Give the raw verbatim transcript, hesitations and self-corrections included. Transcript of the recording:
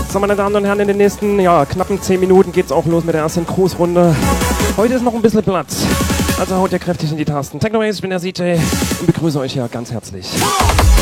So, meine Damen und Herren, in den nächsten ja, knappen zehn Minuten geht's auch los mit der ersten Cruise-Runde. Heute ist noch ein bisschen Platz. Also haut ihr kräftig in die Tasten. Technoways, ich bin der C J und begrüße euch hier ganz herzlich.